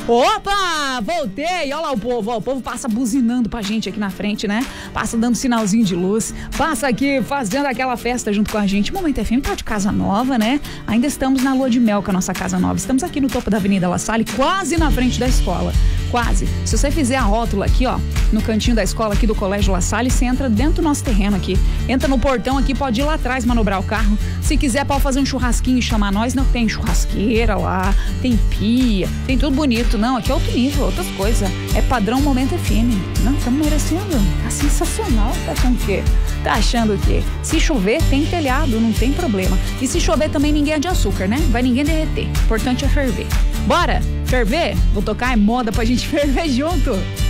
Opa, voltei, olha lá o povo passa buzinando pra gente aqui na frente, né? Passa dando sinalzinho de luz, passa aqui fazendo aquela festa junto com a gente. Momento FM tá de casa nova, né? Ainda estamos na lua de mel com a nossa casa nova. Estamos aqui no topo da Avenida La Salle, quase na frente da escola. Quase. Se você fizer a rótula aqui, ó, no cantinho da escola aqui do Colégio La Salle, você entra dentro do nosso terreno aqui. Entra no portão aqui, pode ir lá atrás manobrar o carro. Se quiser, pode fazer um churrasquinho e chamar nós. Não tem churrasqueira lá, tem pia, tem tudo bonito. Não, aqui é outro nível, outras coisas. É padrão Momento FM. Não, estamos merecendo. Tá sensacional. Tá achando o quê? Tá achando o quê? Se chover, tem telhado, não tem problema. E se chover também, ninguém é de açúcar, né? Vai ninguém derreter. O importante é ferver. Bora? Ferver? Vou tocar, é moda pra gente ferver junto.